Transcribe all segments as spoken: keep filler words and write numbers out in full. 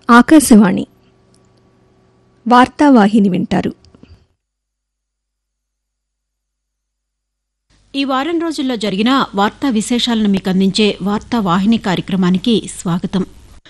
ఆకాశవాణి వార్తావాహిని వింటారు. ఈ వారం రోజుల్లో జరిగిన వార్తా విశేషాలను మీకు అందించే వార్తావాహిని కార్యక్రమానికి స్వాగతం.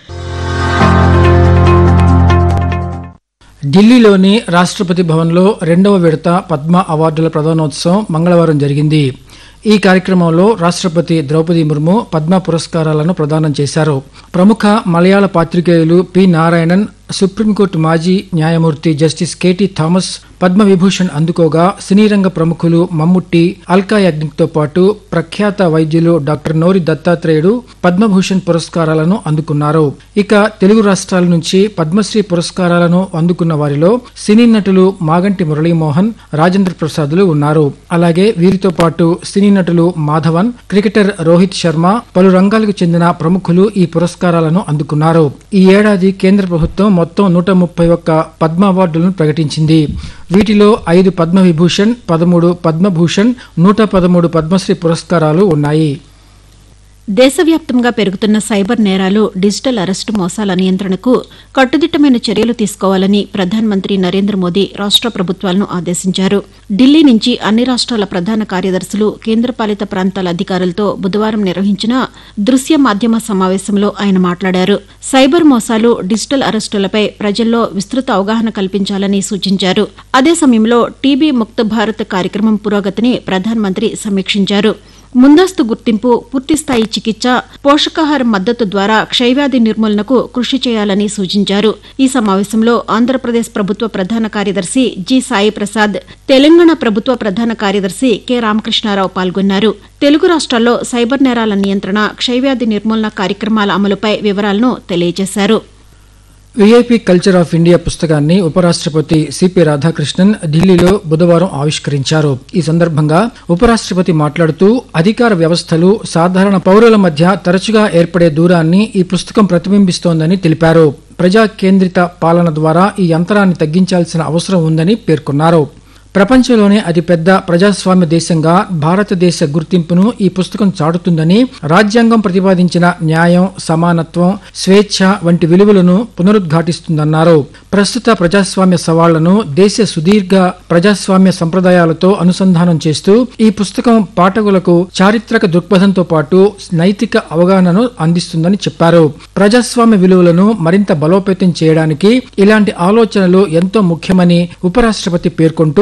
ఢిల్లీలోని రాష్ట్రపతి భవన్లో రెండవ విడత పద్మ అవార్డుల ప్రదానోత్సవం మంగళవారం జరిగింది. ఈ కార్యక్రమంలో రాష్ట్రపతి ద్రౌపది ముర్ము పద్మ పురస్కారాలను ప్రదానం చేశారు. ప్రముఖ మలయాళ పాత్రికేయులు పి నారాయణన్, సుప్రీంకోర్టు మాజీ న్యాయమూర్తి justice KT Thomas Padma Vibhushan అందుకోగా, సినీరంగ ప్రముఖులు మమ్ముట్టి, అల్కా యాగ్నిక్తో పాటు ప్రఖ్యాత వైద్యులు డాక్టర్ నోరి దత్తాత్రేయుడు పద్మభూషణ్ పురస్కారాలను అందుకున్నారు. ఇక తెలుగు రాష్ట్రాల నుంచి పద్మశ్రీ పురస్కారాలను అందుకున్న వారిలో సినీ నటులు మాగంటి మురళీమోహన్, రాజేంద్ర ప్రసాద్లు ఉన్నారు. అలాగే వీరితో పాటు సినీ నటులు మాధవన్, క్రికెటర్ రోహిత్ శర్మ, పలు రంగాలకు చెందిన ప్రముఖులు ఈ పురస్కారాలను అందుకున్నారు. ఈ ఏడాది కేంద్ర ప్రభుత్వం మొత్తం నూట ముప్పై ఒక్క పద్మ అవార్డులను ప్రకటించింది. వీటిలో ఐదు పద్మ విభూషణ్, పదమూడు పద్మభూషణ్, నూట పదమూడు పద్మశ్రీ పురస్కారాలు ఉన్నాయి. దేశవ్యాప్తంగా పెరుగుతున్న సైబర్ నేరాలు, డిజిటల్ అరెస్టు మోసాల నియంత్రణకు కట్టుదిట్టమైన చర్యలు తీసుకోవాలని ప్రధానమంత్రి నరేంద్ర మోదీ రాష్ట ప్రభుత్వాలను ఆదేశించారు. ఢిల్లీ నుంచి అన్ని రాష్ట్రాల ప్రధాన కార్యదర్శులు, కేంద్రపాలిత ప్రాంతాల అధికారులతో బుధవారం నిర్వహించిన దృశ్య మాధ్యమ సమావేశంలో ఆయన మాట్లాడారు. సైబర్ మోసాలు, డిజిటల్ అరెస్టులపై ప్రజల్లో విస్తృత అవగాహన కల్పించాలని సూచించారు. అదే సమయంలో టీబీ ముక్త భారత్ కార్యక్రమం పురోగతిని ప్రధానమంత్రి సమీక్షించారు. ముందస్తు గుర్తింపు, పూర్తిస్థాయి చికిత్స, పోషకాహార మద్దతు ద్వారా క్షయవ్యాధి నిర్మూలనకు కృషి చేయాలని సూచించారు. ఈ సమావేశంలో ఆంధ్రప్రదేశ్ ప్రభుత్వ ప్రధాన కార్యదర్శి జి సాయి ప్రసాద్, తెలంగాణ ప్రభుత్వ ప్రధాన కార్యదర్శి కె రామకృష్ణారావు పాల్గొన్నారు. తెలుగు రాష్ట్రాల్లో సైబర్ నేరాల నియంత్రణ, క్షయవ్యాధి నిర్మూలన కార్యక్రమాల అమలుపై వివరాలను తెలియజేశారు. విఐపి కల్చర్ ఆఫ్ ఇండియా పుస్తకాన్ని ఉపరాష్ట్రపతి సిపి రాధాకృష్ణన్ ఢిల్లీలో బుధవారం ఆవిష్కరించారు. ఈ సందర్భంగా ఉపరాష్ట్రపతి మాట్లాడుతూ, అధికార వ్యవస్థలు, సాధారణ పౌరుల మధ్య తరచుగా ఏర్పడే దూరాన్ని ఈ పుస్తకం ప్రతిబింబిస్తోందని తెలిపారు. ప్రజా కేంద్రిత పాలన ద్వారా ఈ అంతరాన్ని తగ్గించాల్సిన అవసరం ఉందని పేర్కొన్నారు. ప్రపంచంలోనే అతిపెద్ద ప్రజాస్వామ్య దేశంగా భారతదేశ గుర్తింపును ఈ పుస్తకం చాటుతుందని, రాజ్యాంగం ప్రతిపాదించిన న్యాయం, సమానత్వం, స్వేచ్ఛ వంటి విలువలను పునరుద్ఘాటిస్తుందన్నారు. ప్రస్తుత ప్రజాస్వామ్య సవాళ్లను దేశ సుదీర్ఘ ప్రజాస్వామ్య సంప్రదాయాలతో అనుసంధానం చేస్తూ ఈ పుస్తకం పాఠకులకు చారిత్రక దృక్పథంతో పాటు నైతిక అవగాహనను అందిస్తుందని చెప్పారు. ప్రజాస్వామ్య విలువలను మరింత బలోపేతం చేయడానికి ఇలాంటి ఆలోచనలు ఎంతో ముఖ్యమని ఉపరాష్ట్రపతి పేర్కొంటూ,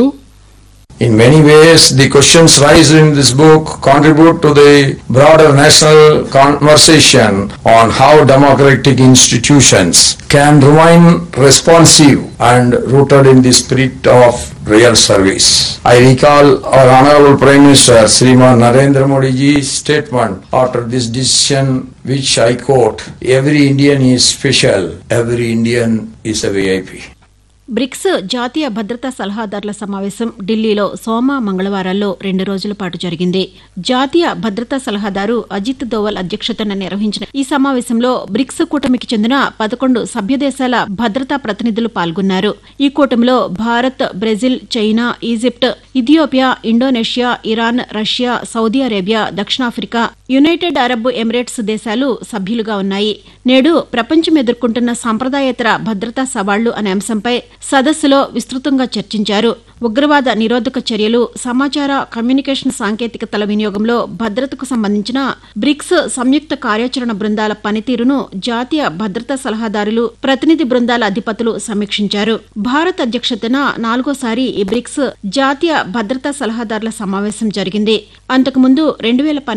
In many ways, the questions raised in this book contribute to the broader national conversation on how democratic institutions can remain responsive and rooted in the spirit of real service. I recall our Honorable Prime Minister Shriman Narendra Modi ji's statement after this decision, which I quote, "Every Indian is special, every Indian is a V I P." Bricks జాతీయ భద్రతా సలహాదారుల సమావేశం ఢిల్లీలో సోమ, మంగళవారాల్లో రెండు రోజుల పాటు జరిగింది. జాతీయ భద్రతా సలహాదారు అజిత్ దోవల్ అధ్యక్షతన నిర్వహించిన ఈ సమావేశంలో బ్రిక్స్ కూటమికి చెందిన పదకొండు సభ్యదేశాల భద్రతా ప్రతినిధులు పాల్గొన్నారు. ఈ కూటమిలో Bharat, Brazil, China, Egypt, Ethiopia, Indonesia, Iran, Russia, Saudi Arabia, దక్షిణాఫ్రికా, యునైటెడ్ అరబ్ ఎమిరేట్స్ దేశాలు సభ్యులుగా ఉన్నాయి. నేడు ప్రపంచం ఎదుర్కొంటున్న సాంప్రదాయేతర భద్రతా సవాళ్లు అనే అంశంపై సదస్సులో విస్తృతంగా చర్చించారు. ఉగ్రవాద నిరోధక చర్యలు, సమాచార కమ్యూనికేషన్ సాంకేతికతల వినియోగంలో భద్రతకు సంబంధించిన బ్రిక్స్ సంయుక్త కార్యాచరణ బృందాల పనితీరును జాతీయ భద్రతా సలహాదారులు, ప్రతినిధి బృందాల అధిపతులు సమీక్షించారు. భారత్ అధ్యక్షతన నాలుగోసారి ఈ బ్రిక్స్ జాతీయ భద్రతా సలహాదారుల సమావేశం జరిగింది. అంతకుముందు రెండు వేల